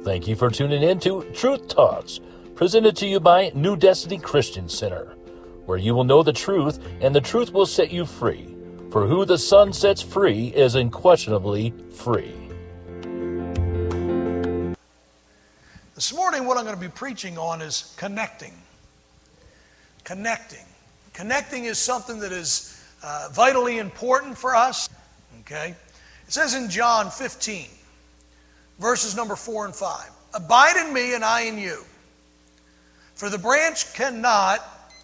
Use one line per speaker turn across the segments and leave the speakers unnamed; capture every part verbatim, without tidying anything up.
Thank you for tuning in to Truth Talks, presented to you by New Destiny Christian Center, where you will know the truth and the truth will set you free. For who the Son sets free is unquestionably free.
This morning, what I'm going to be preaching on is connecting. Connecting. Connecting is something that is uh, vitally important for us. Okay? It says in John fifteen, verses number four and five, "Abide in me and I in you. For the branch cannot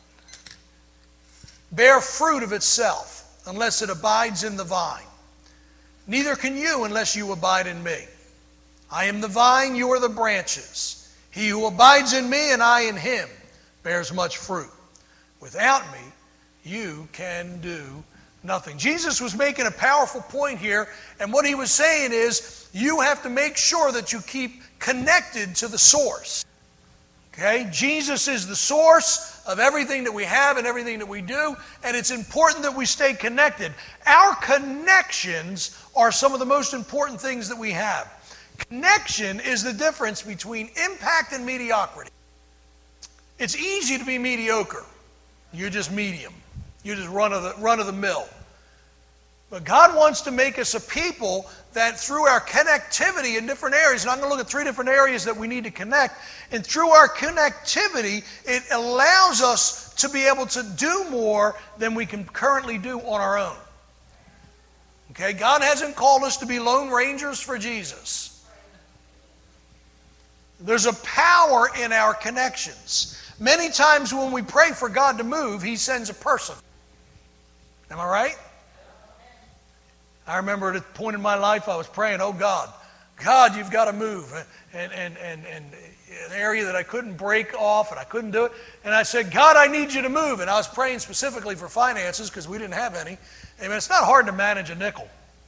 bear fruit of itself unless it abides in the vine. Neither can you unless you abide in me. I am the vine, you are the branches. He who abides in me and I in him bears much fruit. Without me, you can do nothing." Jesus was making a powerful point here, and what he was saying is, you have to make sure that you keep connected to the source. Okay? Jesus is the source of everything that we have and everything that we do, and it's important that we stay connected. Our connections are some of the most important things that we have. Connection is the difference between impact and mediocrity. It's easy to be mediocre. You're just medium. You're just run of the, run of the mill. But God wants to make us a people that through our connectivity in different areas, and I'm going to look at three different areas that we need to connect, and through our connectivity, it allows us to be able to do more than we can currently do on our own. Okay, God hasn't called us to be lone rangers for Jesus. There's a power in our connections. Many times when we pray for God to move, He sends a person. Am I right? I remember at a point in my life I was praying, "Oh God, God, you've got to move." And, and, and, and an area that I couldn't break off and I couldn't do it. And I said, "God, I need you to move." And I was praying specifically for finances because we didn't have any. Amen. It's not hard to manage a nickel.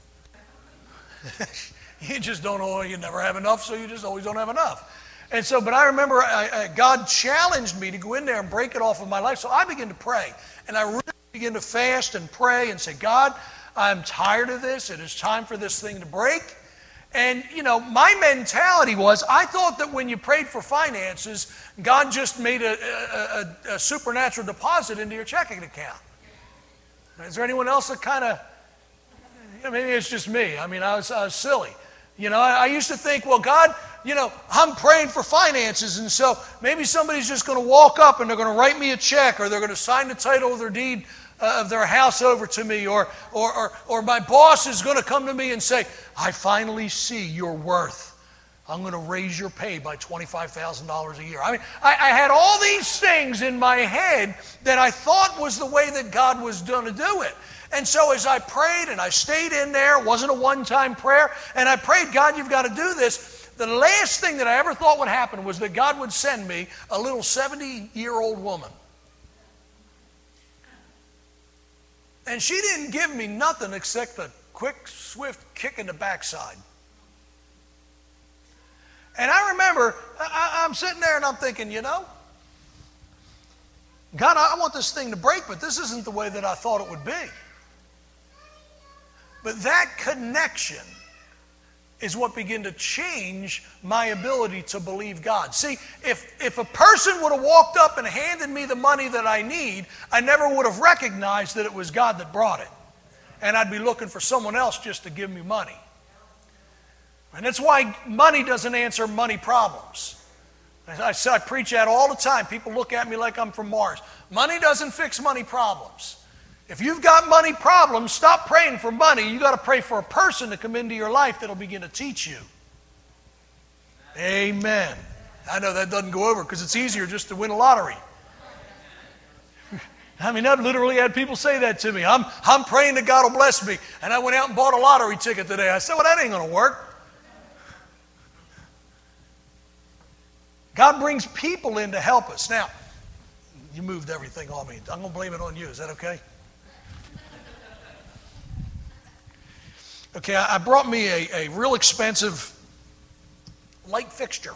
You just don't know, you never have enough, so you just always don't have enough. And so, but I remember I, I, God challenged me to go in there and break it off of my life. So I began to pray. And I really began to fast and pray and say, "God, I'm tired of this. It is time for this thing to break." And, you know, my mentality was, I thought that when you prayed for finances, God just made a, a, a, a supernatural deposit into your checking account. Is there anyone else that kind of, you know, maybe it's just me. I mean, I was, I was silly. You know, I, I used to think, well, God, you know, I'm praying for finances, and so maybe somebody's just going to walk up and they're going to write me a check, or they're going to sign the title of their deed uh, of their house over to me, or, or, or, or my boss is going to come to me and say, "I finally see your worth. I'm going to raise your pay by twenty-five thousand dollars a year." I mean, I, I had all these things in my head that I thought was the way that God was going to do it. And so as I prayed and I stayed in there, it wasn't a one-time prayer, and I prayed, "God, you've got to do this." The last thing that I ever thought would happen was that God would send me a little seventy-year-old woman. And she didn't give me nothing except a quick, swift kick in the backside. And I remember, I, I'm sitting there and I'm thinking, you know, God, I want this thing to break, but this isn't the way that I thought it would be. But that connection is what began to change my ability to believe God. See, if, if a person would have walked up and handed me the money that I need, I never would have recognized that it was God that brought it. And I'd be looking for someone else just to give me money. And that's why money doesn't answer money problems. I, I preach that all the time. People look at me like I'm from Mars. Money doesn't fix money problems. If you've got money problems, stop praying for money. You've got to pray for a person to come into your life that'll begin to teach you. Amen. I know that doesn't go over because it's easier just to win a lottery. I mean, I've literally had people say that to me. I'm, I'm praying that God will bless me. And I went out and bought a lottery ticket today. I said, well, that ain't going to work. God brings people in to help us. Now, you moved everything on me. I'm going to blame it on you. Is that okay? Okay, I brought me a, a real expensive light fixture.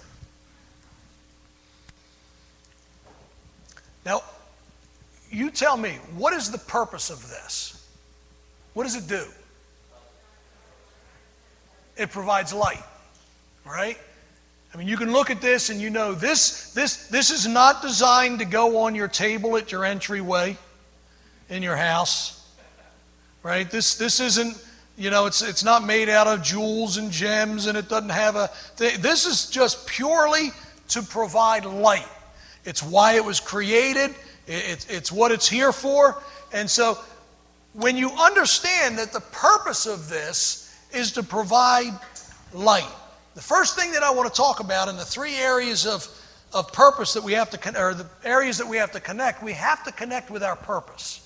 Now, you tell me, what is the purpose of this? What does it do? It provides light, right? I mean, you can look at this and you know this, this, this is not designed to go on your table at your entryway in your house, right? This, this isn't, you know, it's, it's not made out of jewels and gems, and it doesn't have a thing. This is just purely to provide light. It's why it was created. It's, it's what it's here for. And so when you understand that the purpose of this is to provide light, the first thing that I want to talk about in the three areas of, of purpose that we have to, or the areas that we have to connect, we have to connect with our purpose.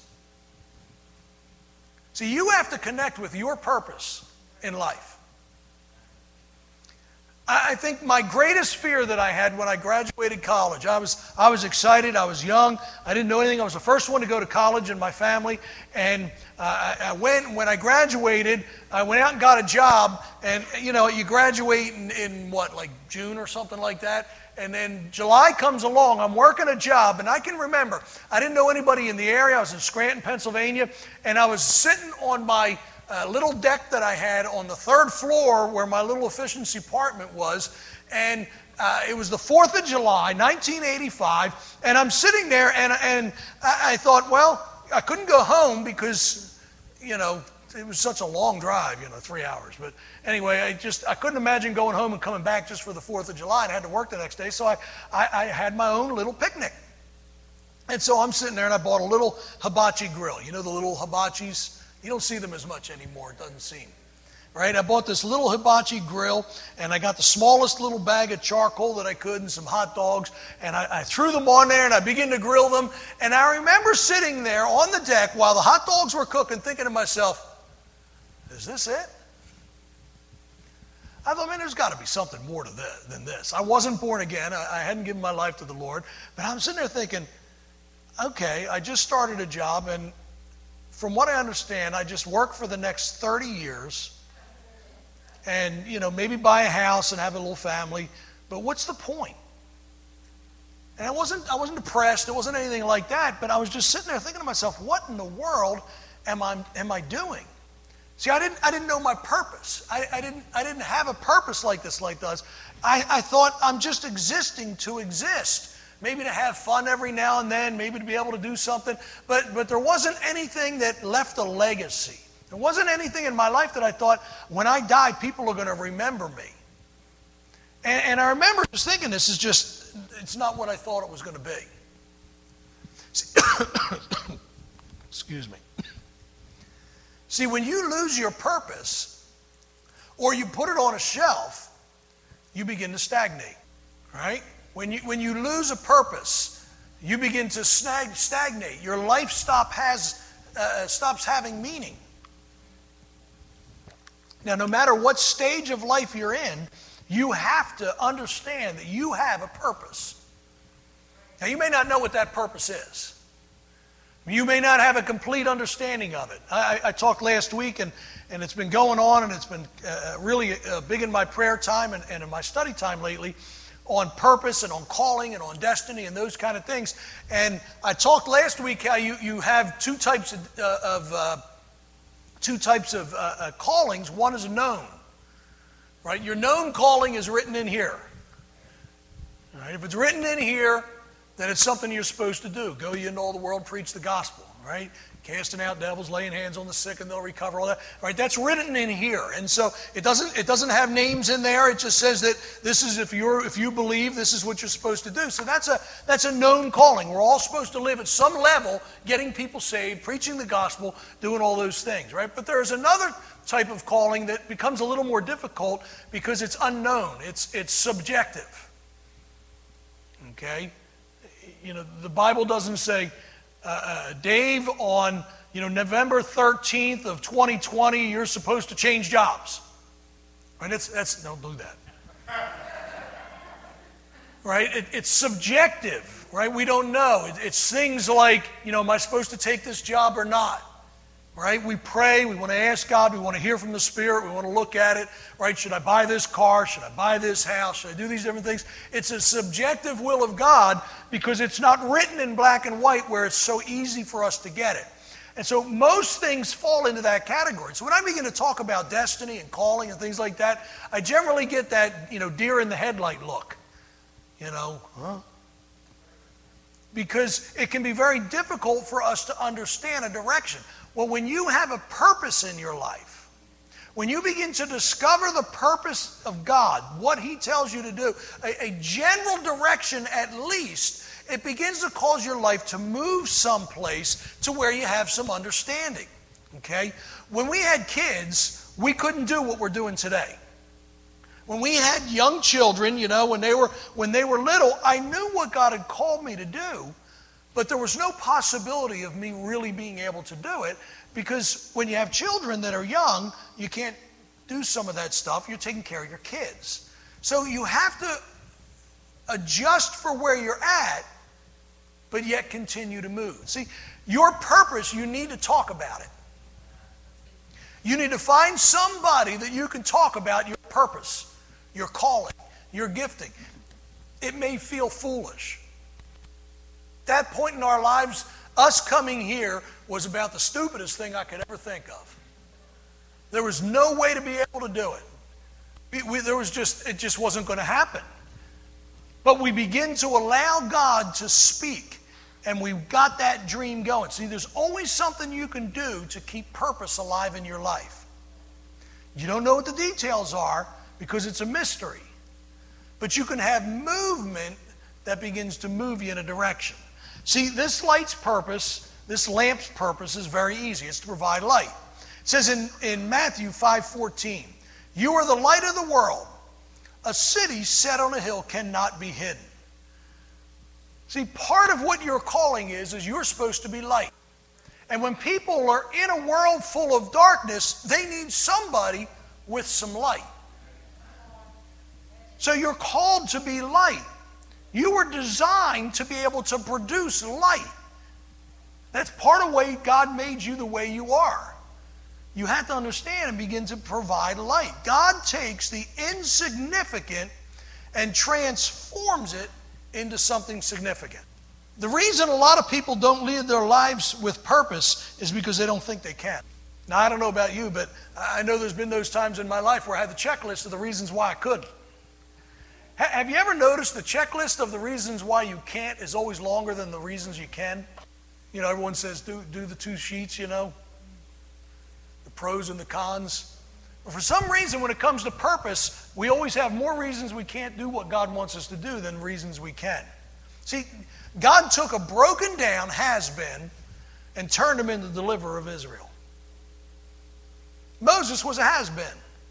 See, you have to connect with your purpose in life. I think my greatest fear that I had when I graduated college, I was, I was excited, I was young, I didn't know anything. I was the first one to go to college in my family, and uh, I went, when I graduated, I went out and got a job, and you know, you graduate in, in what, like June or something like that, and then July comes along, I'm working a job, and I can remember, I didn't know anybody in the area. I was in Scranton, Pennsylvania, and I was sitting on my a little deck that I had on the third floor where my little efficiency apartment was, and uh, it was the fourth of July, nineteen eighty-five, and I'm sitting there, and, and I, I thought, well, I couldn't go home because, you know, it was such a long drive, you know, three hours. But anyway, I just, I couldn't imagine going home and coming back just for the fourth of July, and I had to work the next day, so I, I, I had my own little picnic. And so I'm sitting there, and I bought a little hibachi grill. You know the little hibachis? You don't see them as much anymore, it doesn't seem. Right? I bought this little hibachi grill, and I got the smallest little bag of charcoal that I could and some hot dogs, and I, I threw them on there, and I began to grill them. And I remember sitting there on the deck while the hot dogs were cooking, thinking to myself, is this it? I thought, man, there's got to be something more to this than this. I wasn't born again. I, I hadn't given my life to the Lord. But I'm sitting there thinking, okay, I just started a job, and from what I understand, I just work for the next thirty years and, you know, maybe buy a house and have a little family. But what's the point? And I wasn't, I wasn't depressed. It wasn't anything like that. But I was just sitting there thinking to myself, what in the world am I, am I doing? See, I didn't, I didn't know my purpose. I, I, didn't, I didn't have a purpose like this life does. I, I thought I'm just existing to exist. Maybe to have fun every now and then, maybe to be able to do something. But, but there wasn't anything that left a legacy. There wasn't anything in my life that I thought, when I die, people are going to remember me. And, and I remember just thinking, this is just, it's not what I thought it was going to be. See, excuse me. See, when you lose your purpose, or you put it on a shelf, you begin to stagnate, right? When you, when you lose a purpose, you begin to snag, stagnate. Your life stop has, uh, stops having meaning. Now, no matter what stage of life you're in, you have to understand that you have a purpose. Now, you may not know what that purpose is. You may not have a complete understanding of it. I, I talked last week, and, and it's been going on, and it's been uh, really uh, big in my prayer time and, and in my study time lately, on purpose and on calling and on destiny and those kind of things. And I talked last week how you, you have two types of, uh, of uh, two types of uh, uh, callings. One is known, right? Your known calling is written in here. All right? If it's written in here, then it's something you're supposed to do. Go ye into all the world, preach the gospel, right? Casting out devils, laying hands on the sick, and they'll recover, all that. Right? That's written in here. And so it doesn't, it doesn't have names in there. It just says that this is, if you're, if you believe, this is what you're supposed to do. So that's a, that's a known calling. We're all supposed to live at some level, getting people saved, preaching the gospel, doing all those things, right? But there's another type of calling that becomes a little more difficult because it's unknown. It's, it's subjective. Okay? You know, the Bible doesn't say, Uh, uh, Dave, on you know November thirteenth of twenty twenty, you're supposed to change jobs. Right? That's that's don't do that. Right? It, it's subjective. Right? We don't know. It, it's things like, you know, am I supposed to take this job or not? Right? We pray. We want to ask God. We want to hear from the Spirit. We want to look at it. Right? Should I buy this car? Should I buy this house? Should I do these different things? It's a subjective will of God because it's not written in black and white where it's so easy for us to get it. And so most things fall into that category. So when I begin to talk about destiny and calling and things like that, I generally get that, you know, deer in the headlight look. You know, huh? Because it can be very difficult for us to understand a direction. Well, when you have a purpose in your life, when you begin to discover the purpose of God, what He tells you to do, a, a general direction at least, it begins to cause your life to move someplace to where you have some understanding. Okay? When we had kids, we couldn't do what we're doing today. When we had young children, you know, when they were when they were little, I knew what God had called me to do, but there was no possibility of me really being able to do it, because when you have children that are young, you can't do some of that stuff. You're taking care of your kids. So you have to adjust for where you're at, but yet continue to move. See, your purpose, you need to talk about it. You need to find somebody that you can talk about your purpose, your calling, your gifting. It may feel foolish. At that point in our lives, us coming here was about the stupidest thing I could ever think of. There was no way to be able to do it. We, we, there was just, it just wasn't going to happen. But we begin to allow God to speak, and we've got that dream going. See, there's always something you can do to keep purpose alive in your life. You don't know what the details are because it's a mystery. But you can have movement that begins to move you in a direction. See, this light's purpose, this lamp's purpose is very easy. It's to provide light. It says in, in Matthew five fourteen, "You are the light of the world. A city set on a hill cannot be hidden." See, part of what your calling is, is you're supposed to be light. And when people are in a world full of darkness, they need somebody with some light. So you're called to be light. You were designed to be able to produce light. That's part of the way God made you the way you are. You have to understand and begin to provide light. God takes the insignificant and transforms it into something significant. The reason a lot of people don't lead their lives with purpose is because they don't think they can. Now, I don't know about you, but I know there's been those times in my life where I had the checklist of the reasons why I couldn't. Have you ever noticed the checklist of the reasons why you can't is always longer than the reasons you can? You know, everyone says do, do the two sheets, you know, the pros and the cons. But for some reason, when it comes to purpose, we always have more reasons we can't do what God wants us to do than reasons we can. See, God took a broken down has-been and turned him into the deliverer of Israel. Moses was a has-been.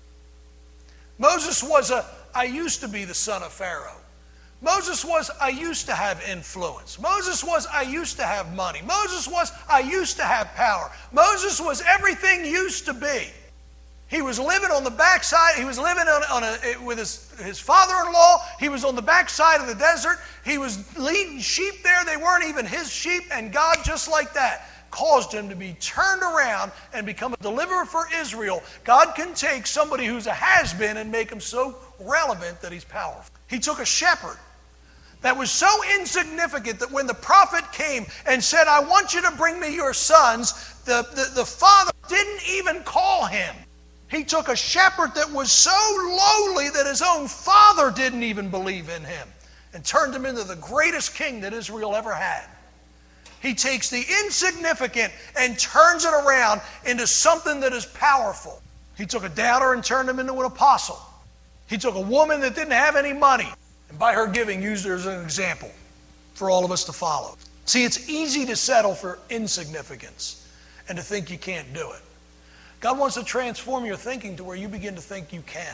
Moses was a, I used to be the son of Pharaoh. Moses was, I used to have influence. Moses was, I used to have money. Moses was, I used to have power. Moses was everything used to be. He was living on the backside. He was living on, on a, with his, his father-in-law. He was on the backside of the desert. He was leading sheep there. They weren't even his sheep. And God, just like that, caused him to be turned around and become a deliverer for Israel. God can take somebody who's a has-been and make him so relevant that he's powerful. He took a shepherd that was so insignificant that when the prophet came and said, I want you to bring me your sons, the, the, the father didn't even call him. He took a shepherd that was so lowly that his own father didn't even believe in him and turned him into the greatest king that Israel ever had. He takes the insignificant and turns it around into something that is powerful. He took a doubter and turned him into an apostle. He took a woman that didn't have any money and by her giving used her as an example for all of us to follow. See, it's easy to settle for insignificance and to think you can't do it. God wants to transform your thinking to where you begin to think you can.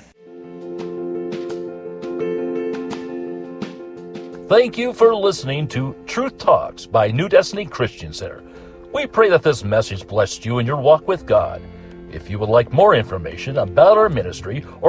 Thank you for listening to Truth Talks by New Destiny Christian Center. We pray that this message blessed you in your walk with God. If you would like more information about our ministry or